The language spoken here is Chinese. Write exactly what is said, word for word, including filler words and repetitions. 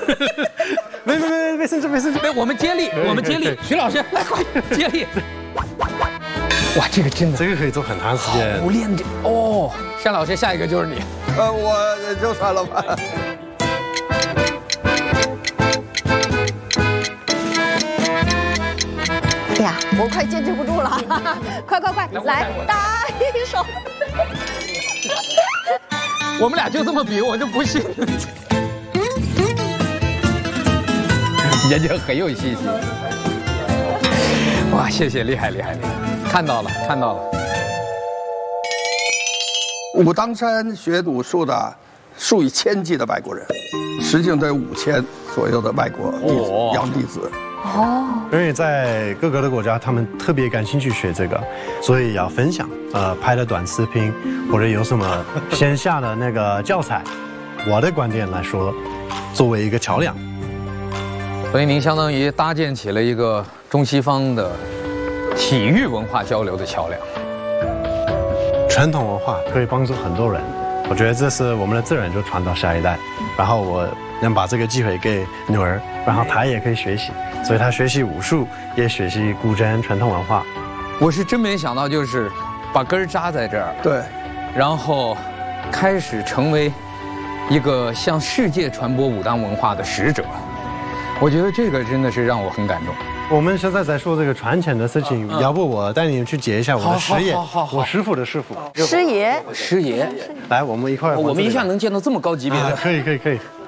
没没没没事没事没事， 我们接力，我们接力，徐老师来快接力。哇，这个真的， 这个可以做很长时间。 苦练这哦，单老师，下一个就是你。 呃，我就算了吧。 哎呀，我快坚持不住了，快快快，来打一手。 我们俩就这么比，我就不信。人家很有信心。哇，谢谢，厉害厉害厉害，看到了看到了。 武当山学武术的数以千计的外国人，实际上得五千左右的外国弟子、 哦、 洋弟子。 哦，因为在各个的国家，他们特别感兴趣学这个，所以要分享，呃，拍的短视频或者有什么线下的那个教材。我的观点来说，作为一个桥梁， 所以您相当于搭建起了一个中西方的体育文化交流的桥梁。 传统文化可以帮助很多人，我觉得这是我们的责任，就传到下一代。然后我能把这个机会给女儿，然后她也可以学习，所以她学习武术，也学习古筝传统文化。 我是真没想到，就是把根儿扎在这儿， 对， 然后开始成为一个向世界传播武当文化的使者。我觉得这个真的是让我很感动。 我们现在在说这个传承的事情，嗯、要不我带你们去解一下我的师爷，我师傅的师傅。 师爷， 师爷， 来，我们一块儿。 我们一下能见到这么高级别的， 啊、可以可以可以。